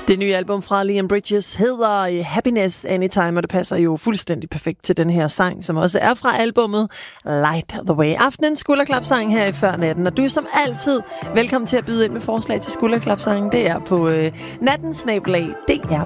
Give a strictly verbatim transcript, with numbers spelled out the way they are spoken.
Det nye album fra Leon Bridges hedder Happiness Anytime, og det passer jo fuldstændig perfekt til den her sang, som også er fra albumet Light the Way. Aftenens skulderklapsang her i Før Natten, og du er som altid velkommen til at byde ind med forslag til skulderklapsangen. Det er på øh, natten snabel-a d r